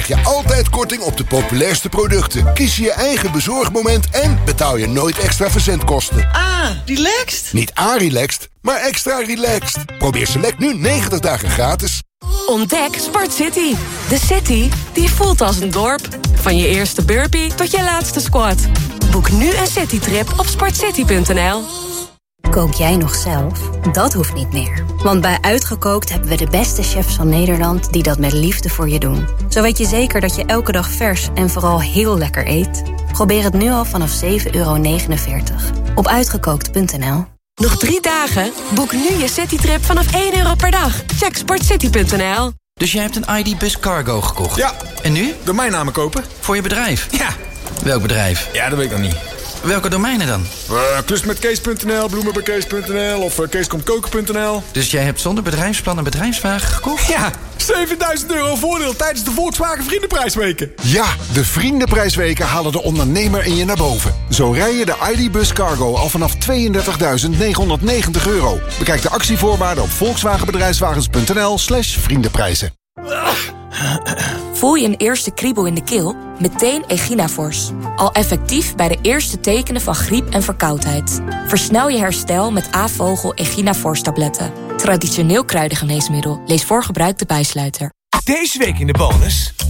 krijg je altijd korting op de populairste producten. Kies je eigen bezorgmoment en betaal je nooit extra verzendkosten. Ah, relaxed? Niet relaxed, maar extra relaxed. Probeer Select nu 90 dagen gratis. Ontdek Sport City. De city die voelt als een dorp. Van je eerste burpee tot je laatste squat. Boek nu een citytrip op sportcity.nl. Kook jij nog zelf? Dat hoeft niet meer. Want bij Uitgekookt hebben we de beste chefs van Nederland die dat met liefde voor je doen. Zo weet je zeker dat je elke dag vers en vooral heel lekker eet. Probeer het nu al vanaf €7,49 op uitgekookt.nl. Nog 3 dagen? Boek nu je citytrip vanaf €1 per dag. Check sportcity.nl. Dus jij hebt een ID-Bus Cargo gekocht? Ja. En nu? Domeinnamen kopen. Voor je bedrijf? Ja. Welk bedrijf? Ja, dat weet ik nog niet. Welke domeinen dan? Klusmetkees.nl, bloemenbekees.nl of keeskomtkoken.nl. Dus jij hebt zonder bedrijfsplan een bedrijfswagen gekocht? Ja, €7.000 voordeel tijdens de Volkswagen Vriendenprijsweken. Ja, de Vriendenprijsweken halen de ondernemer in je naar boven. Zo rij je de ID-Bus Cargo al vanaf €32.990. Bekijk de actievoorwaarden op volkswagenbedrijfswagens.nl/vriendenprijzen. Voel je een eerste kriebel in de keel? Meteen Eginafors. Al effectief bij de eerste tekenen van griep en verkoudheid. Versnel je herstel met A-vogel Eginafors tabletten. Traditioneel kruidengeneesmiddel. Lees voor gebruik de bijsluiter. Deze week in de bonus...